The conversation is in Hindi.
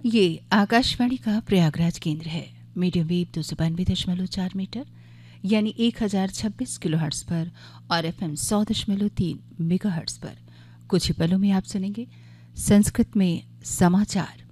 ये आकाशवाणी का प्रयागराज केंद्र है। मीडियम वेव 292.4 मीटर यानी 1026 किलोहर्ट्ज़ पर और FM 100.3 मेगाहर्ट्ज़ पर। कुछ ही पलों में आप सुनेंगे संस्कृत में समाचार।